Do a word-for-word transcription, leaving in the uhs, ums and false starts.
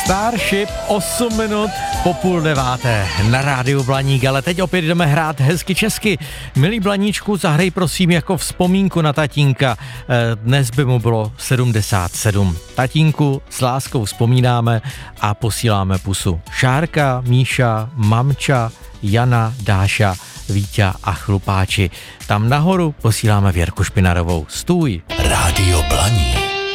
Starship, osm minut po půl deváté na rádiu Blaník, ale teď opět jdeme hrát hezky česky. Milý Blaníčku, zahrej prosím jako vzpomínku na tatínka. Dnes by mu bylo sedmdesát sedm. Tatínku s láskou vzpomínáme a posíláme pusu. Šárka, Míša, Mamča, Jana, Dáša, Víťa a Chlupáči. Tam nahoru posíláme Věrku Špinarovou. Stůj. Rádio Blaník.